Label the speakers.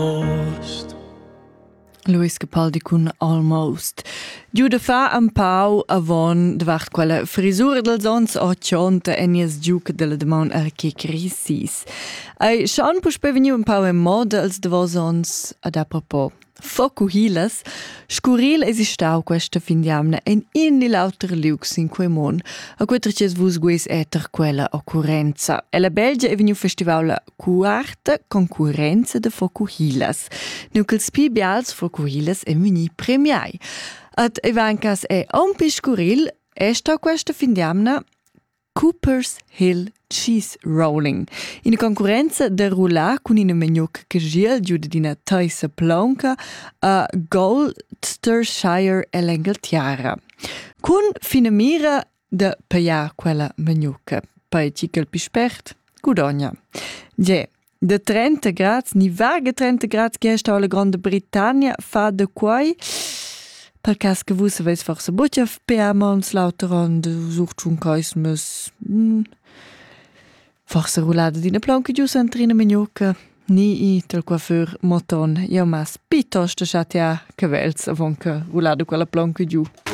Speaker 1: Luis Capaldi cun Almost. Giù da fa un pau avon davart quella frisura dels ons o cionta enies giuc della demon arche crisis. Ai schon puspe veniu un pau en moda als davos ons ad apropos. Focuhilas, scuril esistau questa fin diamna en inni lauter lux in quei mon, a quaterces vus gues eter quella occurrenza. E la Belgia è veniu festival la quarta concurrenza de Focuhilas. Nu che spi bials Focuhilas è veni premiai. Ad evancas è un pi scuril, è stau questa fin diamna Cooper's Hill Cheese Rolling. In concurrenza de rullà con in menuc che giel giù d'ina taisa plonca a Gloucestershire e l'Inghilterra. Con fina mira de paia quella menuca. Pai cical pispert, gudogna. Ge, de 30 grads, ni vaga 30 grads che è stau la Grande Britannia fa de quai. Per cas che vus aveis forse butja per mons lauteron de sucht un coismes forse rullada d'ina plonca giù santrina menuca ni i tel coiffeur moton io mas piuttosto chatea che vels avon che rullada quella plonca giù.